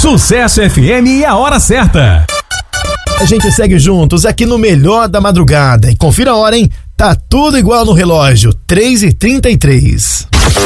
Sucesso FM e a hora certa. A gente segue juntos aqui no Melhor da Madrugada. E confira a hora, hein? Tá tudo igual no relógio, 3h33.